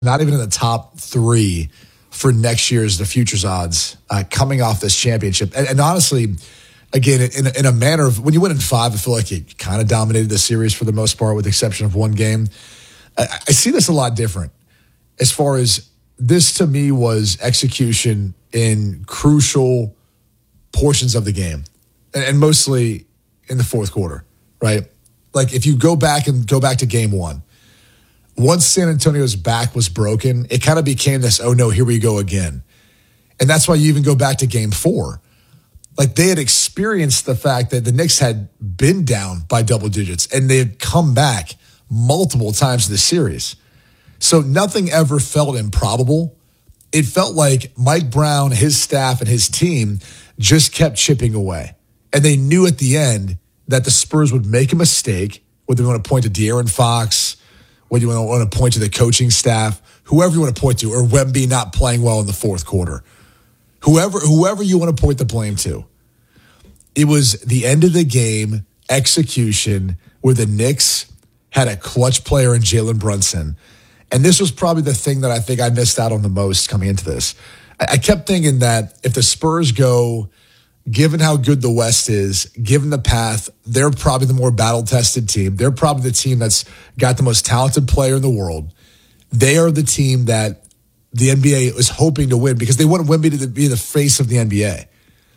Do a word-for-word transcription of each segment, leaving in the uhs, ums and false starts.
not even in the top three for next year's the futures odds uh, coming off this championship. And, and honestly, again, in, in a manner of when you win in five, I feel like you kind of dominated the series for the most part, with the exception of one game. I, I see this a lot different as far as this to me was execution in crucial portions of the game, and, and mostly in the fourth quarter, right? Like if you go back and go back to game one, once San Antonio's back was broken, it kind of became this, oh no, here we go again. And that's why you even go back to game four. Like they had experienced the fact that the Knicks had been down by double digits and they had come back multiple times in the series. So nothing ever felt improbable. It felt like Mike Brown, his staff, and his team just kept chipping away. And they knew at the end that the Spurs would make a mistake, whether you want to point to De'Aaron Fox, whether you want to point to the coaching staff, whoever you want to point to, or Wemby not playing well in the fourth quarter. Whoever, whoever you want to point the blame to. It was the end of the game execution where the Knicks had a clutch player in Jalen Brunson. And this was probably the thing that I think I missed out on the most coming into this. I kept thinking that if the Spurs go, given how good the West is, given the path, they're probably the more battle-tested team. They're probably the team that's got the most talented player in the world. They are the team that the N B A is hoping to win because they want Wemby to be the face of the N B A.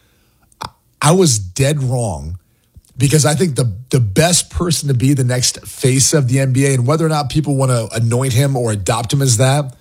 I was dead wrong because I think the, the best person to be the next face of the N B A, and whether or not people want to anoint him or adopt him as that,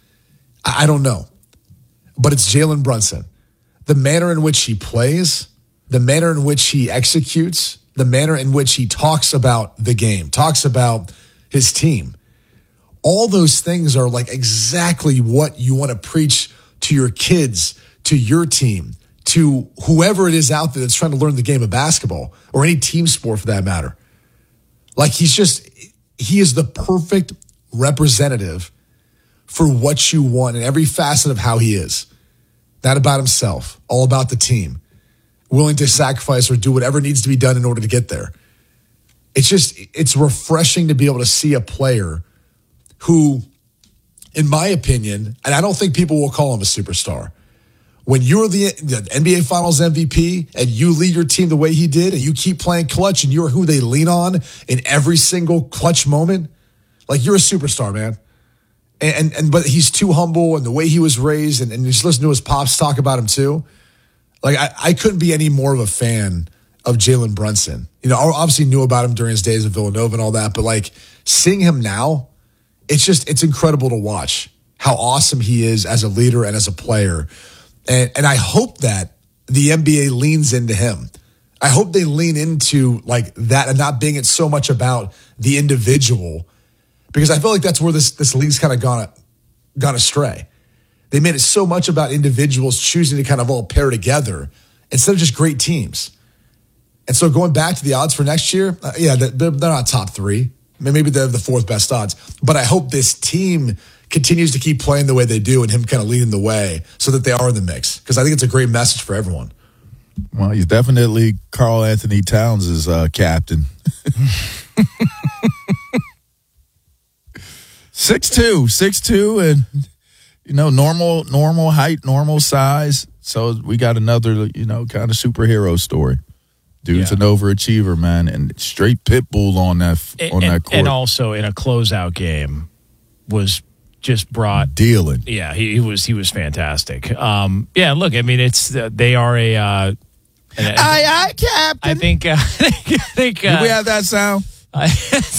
I, I don't know. But it's Jalen Brunson. The manner in which he plays, the manner in which he executes, the manner in which he talks about the game, talks about his team. All those things are like exactly what you want to preach to your kids, to your team, to whoever it is out there that's trying to learn the game of basketball or any team sport for that matter. Like he's just, he is the perfect representative for what you want in every facet of how he is. Not about himself, all about the team, willing to sacrifice or do whatever needs to be done in order to get there. It's just, it's refreshing to be able to see a player who, in my opinion, and I don't think people will call him a superstar, when you're the, the N B A Finals M V P and you lead your team the way he did and you keep playing clutch and you're who they lean on in every single clutch moment, like you're a superstar, man. And, and, and but he's too humble, and the way he was raised, and, and just listen to his pops talk about him too. Like I, I couldn't be any more of a fan of Jalen Brunson. You know, I obviously knew about him during his days at Villanova and all that, but like seeing him now, it's just, it's incredible to watch how awesome he is as a leader and as a player. And, and I hope that the N B A leans into him. I hope they lean into like that and not being it so much about the individual, because I feel like that's where this, this league's kind of gone, gone astray. They made it so much about individuals choosing to kind of all pair together instead of just great teams. And so going back to the odds for next year, uh, yeah, they're, they're not top three. Maybe they're the fourth best odds. But I hope this team continues to keep playing the way they do and him kind of leading the way so that they are in the mix. Because I think it's a great message for everyone. Well, he's definitely Karl Anthony Towns' uh, captain. six two, six two, and, you know, normal normal height, normal size. So we got another, you know, kind of superhero story. Dude's yeah. an overachiever, man, and straight pit bull on that on and, that court. And also in a closeout game was just brought dealing. Yeah, he, he was he was fantastic. Um, yeah, look, I mean, it's uh, they are a. Uh, an, aye, aye, Captain. I think. Uh, I think. Uh, Did we have that sound? I,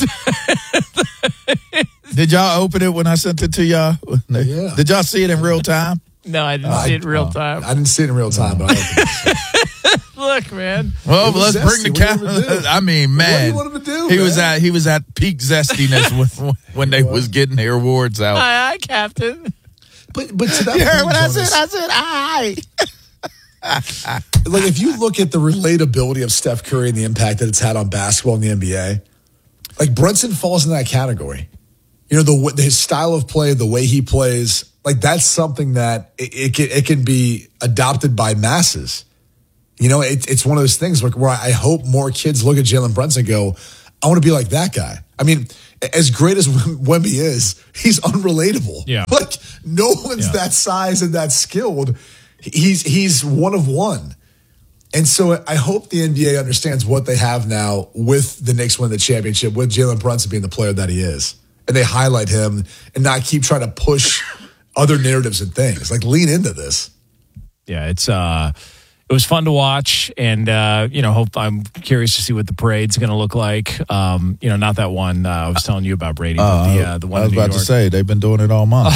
Did y'all open it when I sent it to y'all? Yeah. Did y'all see it in real time? No, I didn't uh, see it in real time. I didn't see it in real time, but I look, man. Well, let's zesty. bring the camera. I mean, man, what do you want him to do? He man? was at he was at peak zestiness when, when they was getting their awards out. Aye, aye, Captain. But but to that you point, heard what Jonas, I said? I said aye. Like if you look at the relatability of Steph Curry and the impact that it's had on basketball in the N B A, like Brunson falls in that category. You know, the his style of play, the way he plays, like that's something that it, it can it can be adopted by masses. You know, it, it's one of those things where, where I hope more kids look at Jalen Brunson and go, I want to be like that guy. I mean, as great as Wemby is, he's unrelatable. Yeah. Like, no one's Yeah. that size and that skilled. He's he's one of one. And so I hope the N B A understands what they have now with the Knicks winning the championship, with Jalen Brunson being the player that he is. And they highlight him and not keep trying to push other narratives and things. Like, lean into this. Yeah, it's uh, it was fun to watch, and uh, you know, hope I'm curious to see what the parade's going to look like. Um, you know, not that one uh, I was telling you about, Brady, but Uh, the uh, the one I was in New about York. to say they've been doing it all month.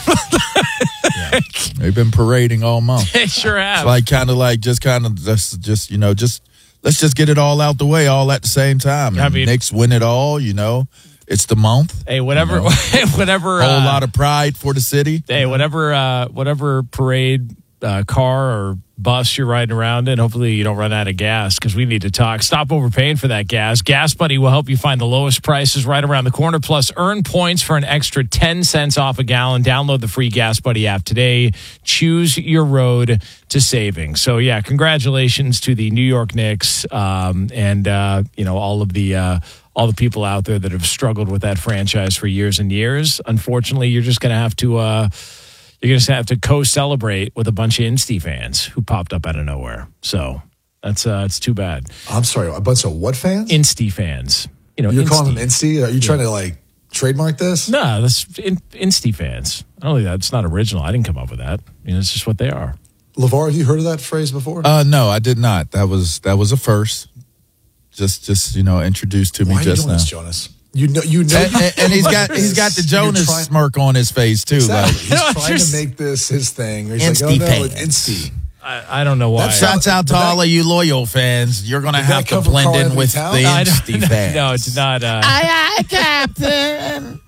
Yeah. They've been parading all month. They sure have. It's like kind of like just kind of just just you know just let's just get it all out the way all at the same time. I And mean- Knicks win it all. You know, it's the month. Hey, whatever, You know? whatever. Whole uh, lot of pride for the city. Hey, whatever, uh, whatever parade, uh, car or bus you're riding around in, hopefully you don't run out of gas, because we need to talk. Stop overpaying for that gas. Gas Buddy will help you find the lowest prices right around the corner. Plus, earn points for an extra ten cents off a gallon. Download the free Gas Buddy app today. Choose your road to saving. So, yeah, congratulations to the New York Knicks um, and uh, you know all of the. Uh, all the people out there that have struggled with that franchise for years and years. Unfortunately, you're just going to have to uh, you're going to have to co-celebrate with a bunch of Insti fans who popped up out of nowhere. So that's uh, it's too bad. I'm sorry, a bunch of what fans? Insti fans, you know, You're Insti. calling them Insti? Are you trying to, like, trademark this? No, that's in, Insti fans. I don't think that's not original. I didn't come up with that. You know, it's just what they are. LeVar, have you heard of that phrase before? Uh, no, I did not. That was that was a first. Just just you know introduced to me Why are you just doing now. this, Jonas? You know, you know, And, and, and he's got he's got the You're Jonas trying- smirk on his face too. Exactly. Like, He's No, trying just- to make this his thing. He's Insti like, oh no, fans. it's Insti. I, I don't know why. That's shouts out to Did that- all of you loyal fans. You're gonna Did have that to come from blend Carl in Anthony with Towns? the I don't- Insti fans. No, it's not. Uh, Aye, aye, Captain.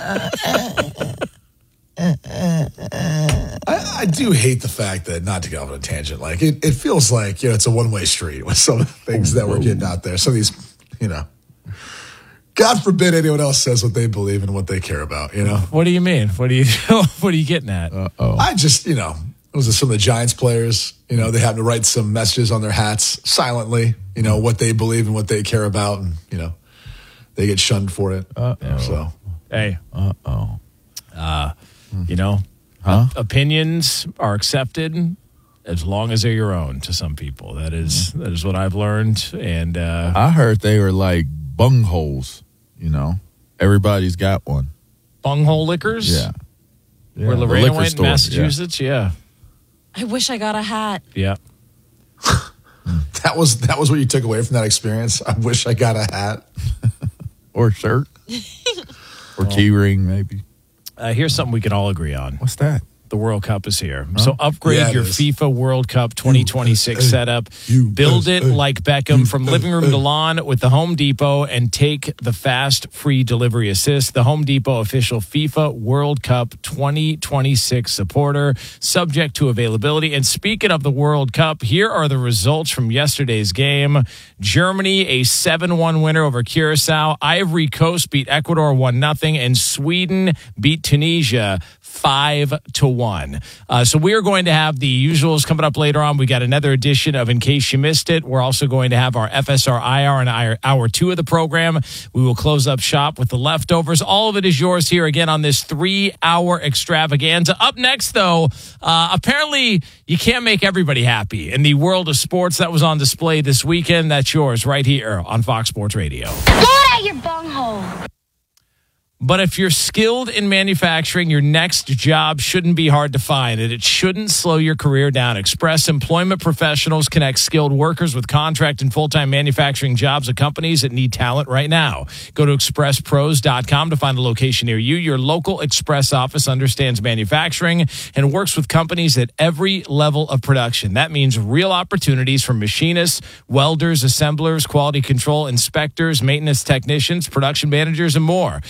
I, I do hate the fact that, not to go off on a tangent, like it, it feels like, you know, it's a one way street with some of the things that we're getting out there. Some of these, you know, God forbid anyone else says what they believe and what they care about, you know? what do you mean? What do you What are you getting at? Uh oh. I just, you know, it was some of the Giants players, you know, they have to write some messages on their hats silently, you know, what they believe and what they care about. And, you know, they get shunned for it. Uh-oh. So, Hey, Uh oh. you know, Huh? opinions are accepted as long as they're your own to some people. That is that is what I've learned. And uh, I heard they were like bungholes. You know, everybody's got one. bunghole liquors, Yeah. Yeah, where the Lorena liquor went in store, yeah. Massachusetts, yeah. I wish I got a hat. yeah, that was that was what you took away from that experience. I wish I got a hat. Or shirt. Or key ring, maybe. Uh, here's something we can all agree on. What's that? The World Cup is here. So upgrade Yeah, it your is. FIFA World Cup twenty twenty-six U S A. setup. U Build it S A. like Beckham from living room to lawn with the Home Depot and take the fast free delivery assist. The Home Depot official FIFA World Cup twenty twenty-six supporter, subject to availability. And speaking of the World Cup, here are the results from yesterday's game. Germany, a seven one winner over Curacao. Ivory Coast beat Ecuador one nothing, and Sweden beat Tunisia five to one. Uh, so we are going to have the usuals coming up later on. We got another edition of In Case You Missed It. We're also going to have our F S R I R and hour, hour two of the program. We will close up shop with the leftovers. All of it is yours here again on this three-hour extravaganza. Up next, though, uh, apparently you can't make everybody happy. In the world of sports that was on display this weekend, that's yours right here on Fox Sports Radio. Blow it out your bunghole. But if you're skilled in manufacturing, your next job shouldn't be hard to find, and it shouldn't slow your career down. Express Employment Professionals connect skilled workers with contract and full-time manufacturing jobs at companies that need talent right now. Go to express pros dot com to find a location near you. Your local Express office understands manufacturing and works with companies at every level of production. That means real opportunities for machinists, welders, assemblers, quality control inspectors, maintenance technicians, production managers, and more. When you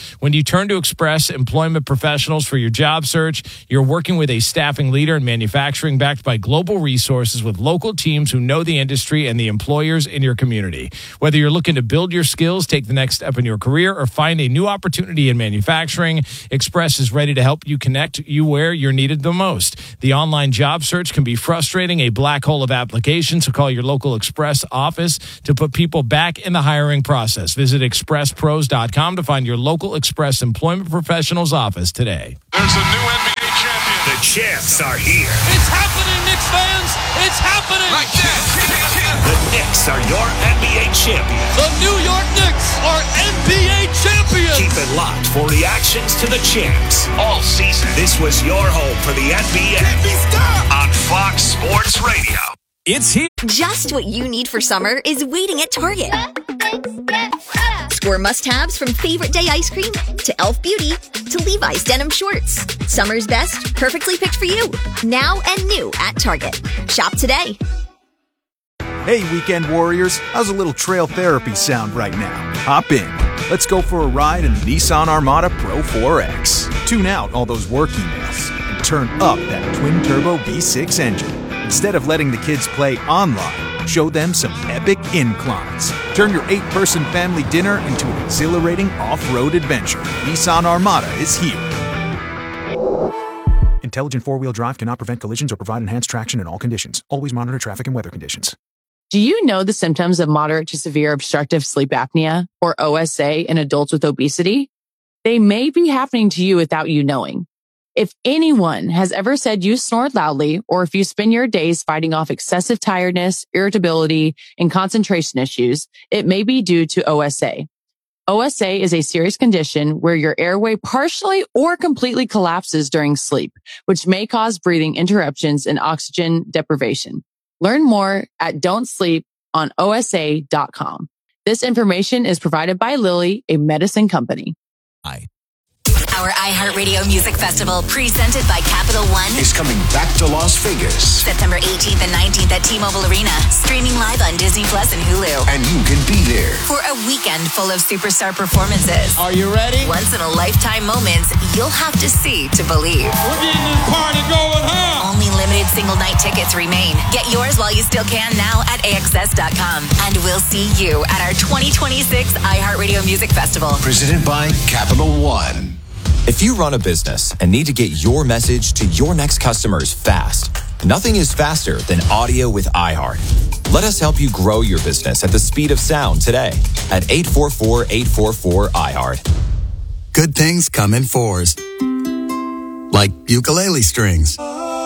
you turn to Express Employment Professionals for your job search, you're working with a staffing leader in manufacturing backed by global resources with local teams who know the industry and the employers in your community. Whether you're looking to build your skills, take the next step in your career, or find a new opportunity in manufacturing, Express is ready to help you connect you where you're needed the most. The online job search can be frustrating, a black hole of applications, so call your local Express office to put people back in the hiring process. Visit express pros dot com to find your local Express Employment Professionals office today. There's a new N B A champion. The champs are here. It's happening, Knicks fans. It's happening. Like that. The Knicks are your N B A champions. The New York Knicks are N B A champions. Keep it locked for reactions to the champs all season. This was your home for the N B A. Can't be stopped. On Fox Sports Radio. It's here. Just what you need for summer is waiting at Target. Score must-haves from Favorite Day ice cream to e l f Beauty to Levi's denim shorts. Summer's best, perfectly picked for you. Now and new at Target. Shop today. Hey, weekend warriors. How's a little trail therapy sound right now? Hop in. Let's go for a ride in the Nissan Armada Pro four X. Tune out all those work emails and turn up that twin-turbo V six engine. Instead of letting the kids play online, show them some epic inclines. Turn your eight-person family dinner into an exhilarating off-road adventure. Nissan Armada is here. Intelligent four-wheel drive cannot prevent collisions or provide enhanced traction in all conditions. Always monitor traffic and weather conditions. Do you know the symptoms of moderate to severe obstructive sleep apnea, or O S A, in adults with obesity? They may be happening to you without you knowing. If anyone has ever said you snore loudly, or if you spend your days fighting off excessive tiredness, irritability, and concentration issues, it may be due to O S A. O S A is a serious condition where your airway partially or completely collapses during sleep, which may cause breathing interruptions and oxygen deprivation. Learn more at don't sleep on O S A dot com. This information is provided by Lilly, a medicine company. Hi. Our iHeartRadio Music Festival, presented by Capital One, is coming back to Las Vegas. September eighteenth and nineteenth at T-Mobile Arena, streaming live on Disney Plus and Hulu. And you can be there for a weekend full of superstar performances. Are you ready? Once-in-a-lifetime moments you'll have to see to believe. We're getting this party going, huh? Only limited single-night tickets remain. Get yours while you still can now at A X S dot com. And we'll see you at our twenty twenty-six iHeartRadio Music Festival. Presented by Capital One. If you run a business and need to get your message to your next customers fast, nothing is faster than audio with iHeart. Let us help you grow your business at the speed of sound today at eight four four, eight four four, iHeart. Good things come in fours. Like ukulele strings,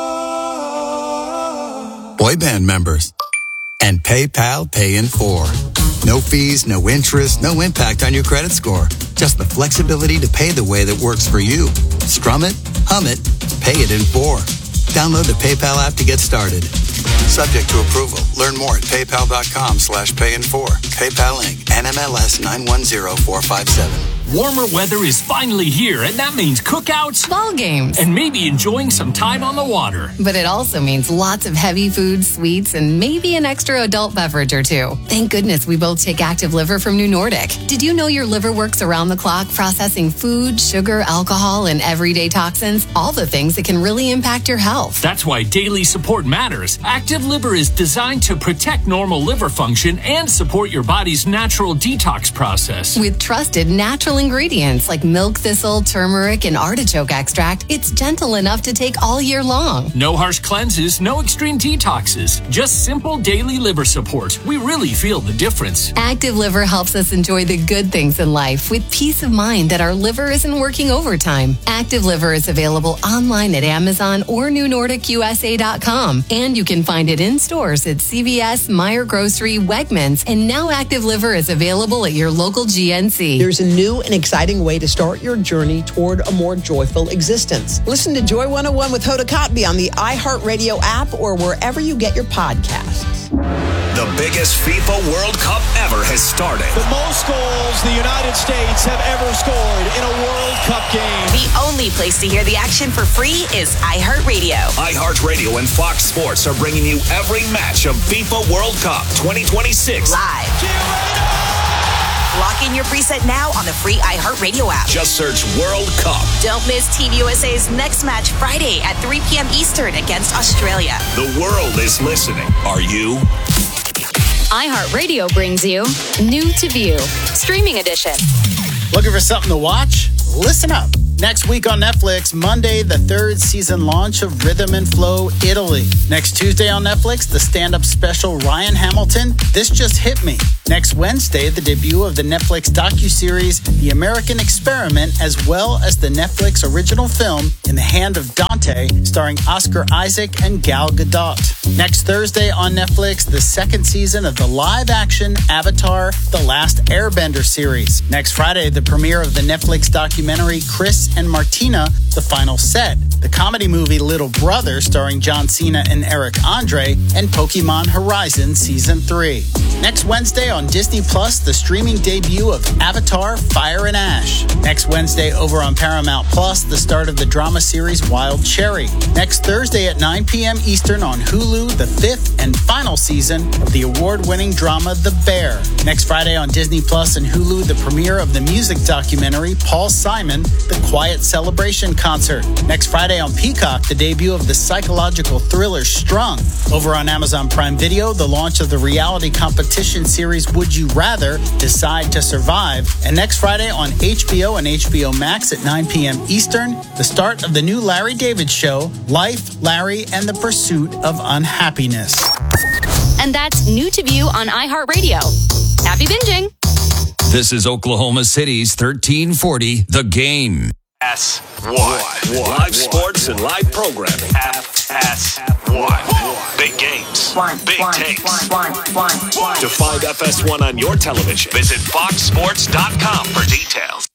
boy band members, and PayPal Pay in four. No fees, no interest, no impact on your credit score. Just the flexibility to pay the way that works for you. Strum it, hum it, pay it in four. Download the PayPal app to get started. Subject to approval. Learn more at paypal.com slash pay in four. PayPal Incorporated. N M L S nine one zero four five seven. Warmer weather is finally here, and that means cookouts, ball games, and maybe enjoying some time on the water. But it also means lots of heavy foods, sweets, and maybe an extra adult beverage or two. Thank goodness we both take Active Liver from New Nordic. Did you know your liver works around the clock processing food, sugar, alcohol, and everyday toxins? All the things that can really impact your health. That's why daily support matters. Active Liver is designed to protect normal liver function and support your body's natural detox process. With trusted natural ingredients like milk thistle, turmeric, and artichoke extract, it's gentle enough to take all year long. No harsh cleanses, no extreme detoxes, just simple daily liver support. We really feel the difference. Active Liver helps us enjoy the good things in life with peace of mind that our liver isn't working overtime. Active Liver is available online at Amazon or new nordic U S A dot com, and you can find it in stores at C V S, Meijer Grocery, Wegmans, and now Active Liver is available at your local G N C. There's a new and exciting way to start your journey toward a more joyful existence. Listen to Joy one oh one with Hoda Kotb on the iHeartRadio app or wherever you get your podcasts. The biggest FIFA World Cup ever has started. The most goals the United States have ever scored in a World Cup game. The only place to hear the action for free is iHeartRadio. iHeartRadio and Fox Sports are bringing you every match of FIFA World Cup twenty twenty-six live. Lock in your preset now on the free iHeartRadio app. Just search World Cup. Don't miss Team U S A's next match Friday at three p.m. Eastern against Australia. The world is listening. Are you? iHeartRadio brings you New to View, Streaming Edition. Looking for something to watch? Listen up. Next week on Netflix, Monday, the third season launch of Rhythm and Flow Italy. Next Tuesday on Netflix, the stand-up special Ryan Hamilton, This Just Hit Me. Next Wednesday, the debut of the Netflix docuseries The American Experiment, as well as the Netflix original film In the Hand of Dante, starring Oscar Isaac and Gal Gadot. Next Thursday on Netflix, the second season of the live-action Avatar The Last Airbender series. Next Friday, the premiere of the Netflix documentary Chris and Martina, The Final Set, the comedy movie Little Brother starring John Cena and Eric Andre, and Pokemon Horizon Season three. Next Wednesday on Disney Plus, the streaming debut of Avatar Fire and Ash. Next Wednesday over on Paramount Plus, the start of the drama series Wild Cherry. Next Thursday at nine p.m. Eastern on Hulu, the fifth and final season of the award-winning drama The Bear. Next Friday on Disney Plus and Hulu, the premiere of the music documentary Paul Simon, The Quiet Celebration Concert. Next Friday on Peacock, the debut of the psychological thriller Strung. Over on Amazon Prime Video, the launch of the reality competition series Would You Rather? Decide to Survive. And next Friday on H B O and H B O Max at nine p.m. Eastern, the start of the new Larry David show, Life, Larry, and the Pursuit of Unhappiness. And that's New to View on iHeartRadio. Happy binging. This is Oklahoma City's thirteen forty, The Game. S one. Live sports and live programming. F S one. Big games. Big takes. To find F S one on your television, visit fox sports dot com for details.